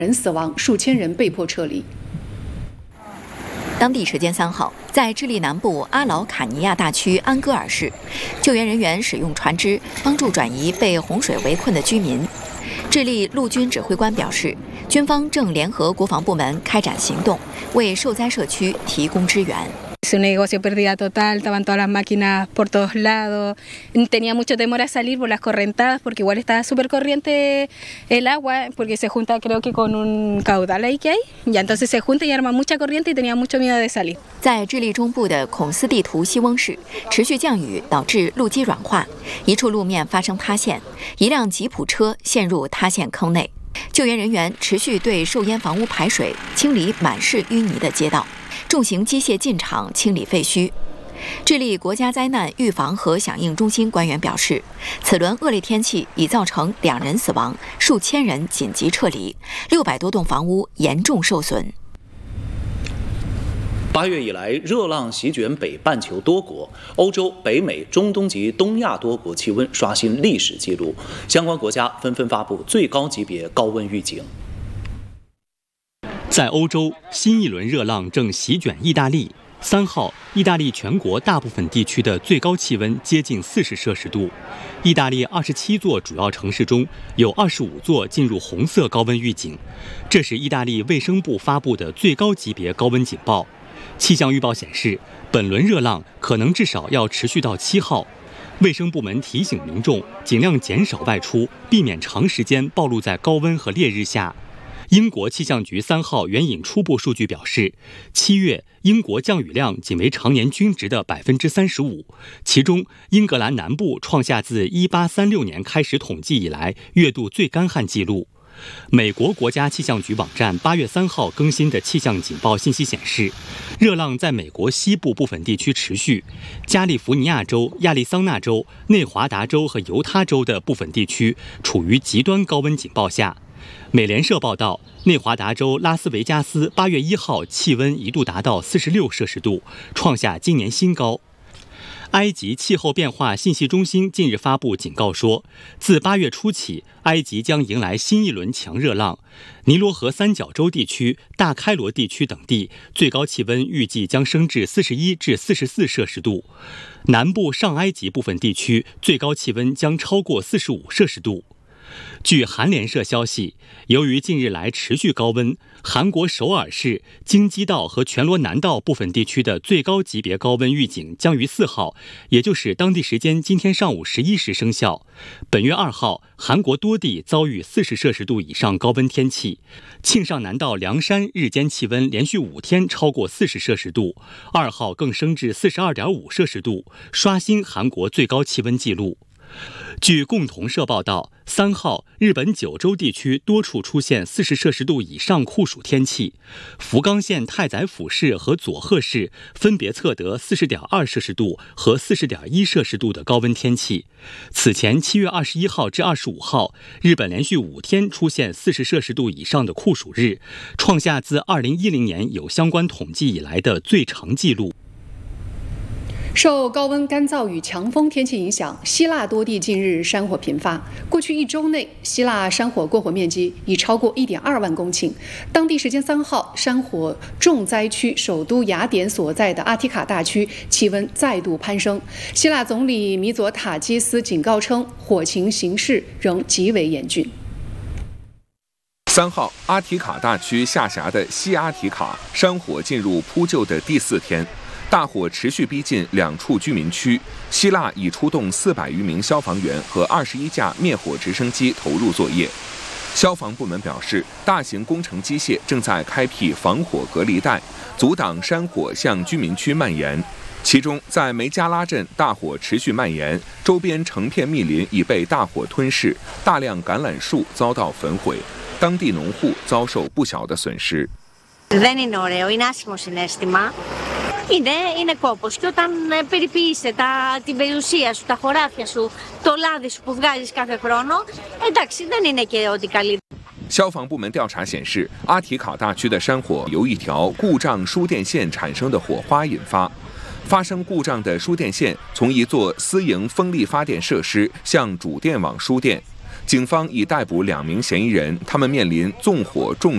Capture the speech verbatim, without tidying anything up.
人死亡，数千人被迫撤离。 当地时间三号，在智利南部阿劳卡尼亚大区安戈尔市，救援人员使用船只帮助转移被洪水围困的居民。智利陆军指挥官表示，军方正联合国防部门开展行动，为受灾社区提供支援。 Es un negocio pérdida total, estaban todas las máquinas por todos lados. Tenía mucho temor a salir por las correntadas porque igual estaba súper corriente el agua porque se junta creo que con un caudal ahí que hay. Ya entonces se junta y arma mucha corriente y tenía mucho miedo de salir. 在智利中部的孔斯蒂图西翁市，持续降雨导致路基软化，一处路面发生塌陷，一辆吉普车陷入塌陷坑内。救援人员持续对受淹房屋排水，清理满是淤泥的街道。 重型机械进场清理废墟。智利国家灾难预防和响应中心官员表示，此轮恶劣天气已造成两人死亡，数千人紧急撤离，六百多栋房屋严重受损。 八月以来，热浪席卷北半球多国，欧洲、北美、中东及东亚多国气温刷新历史纪录，相关国家纷纷发布最高级别高温预警。 在欧洲，新一轮热浪正席卷意大利。三号，意大利全国大部分地区的最高气温接近四十摄氏度。意大利二十七座主要城市中有二十五座进入红色高温预警，这是意大利卫生部发布的最高级别高温警报。气象预报显示，本轮热浪可能至少要持续到七号。卫生部门提醒民众尽量减少外出，避免长时间暴露在高温和烈日下。 英国气象局三号援引初步数据表示，七月英国降雨量仅为常年均值的百分之三十五，其中英格兰南部创下自一八三六年开始统计以来月度最干旱记录。美国国家气象局网站八月三号更新的气象警报信息显示，热浪在美国西部部分地区持续，加利福尼亚州、亚利桑那州、内华达州和犹他州的部分地区处于极端高温警报下。 美联社报道，内华达州拉斯维加斯八月一号气温一度达到四十六摄氏度，创下今年新高。埃及气候变化信息中心近日发布警告说，自八月初起，埃及将迎来新一轮强热浪。尼罗河三角洲地区、大开罗地区等地最高气温预计将升至四十一至四十四摄氏度，南部上埃及部分地区最高气温将超过四十五摄氏度。 据韩联社消息，由于近日来持续高温，韩国首尔市、京畿道和全罗南道部分地区的最高级别高温预警将于四号，也就是当地时间今天上午十一时生效。本月二号，韩国多地遭遇四十摄氏度以上高温天气，庆尚南道凉山日间气温连续五天超过四十摄氏度，二号更升至四十二点五摄氏度，刷新韩国最高气温纪录。 据共同社报道，三号，日本九州地区多处出现四十摄氏度以上酷暑天气，福冈县太宰府市和佐贺市分别测得四十点二摄氏度和四十点一摄氏度的高温天气。此前，七月二十一号至二十五号，日本连续五天出现四十摄氏度以上的酷暑日，创下自二零一零年有相关统计以来的最长纪录。 受高温、干燥与强风天气影响，希腊多地近日山火频发。过去一周内，希腊山火过火面积已超过一点二万公顷。当地时间三号，山火重灾区首都雅典所在的阿提卡大区气温再度攀升。希腊总理米佐塔基斯警告称，火情形势仍极为严峻。 三号，阿提卡大区下辖的西阿提卡山火进入扑救的第四天。 大火持续逼近两处居民区，希腊已出动四百余名消防员和二十一架灭火直升机投入作业。消防部门表示，大型工程机械正在开辟防火隔离带，阻挡山火向居民区蔓延。其中，在梅加拉镇，大火持续蔓延，周边成片密林已被大火吞噬，大量橄榄树遭到焚毁，当地农户遭受不小的损失。 Είναι, είναι κόπος και όταν περιποιείσαι τα, την περιουσία σου, τα χωράφια σου, το λάδι σου που βγάζεις κάθε χρόνο, εντάξει δεν είναι και ό,τι καλύτερο. 消防部门调查显示，阿提卡大区的山火由一条故障输电线产生的火花引发。发生故障的输电线从一座私营风力发电设施向主电网输电。警方已逮捕两名嫌疑人，他们面临纵火、重